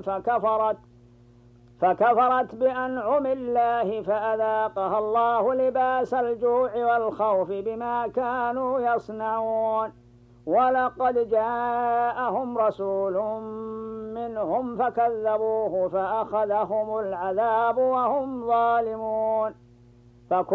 فكفرت بأنعم الله فأذاقها الله لباس الجوع والخوف بما كانوا يصنعون. ولقد جاءهم رسول منهم فكذبوه فأخذهم العذاب وهم ظالمون.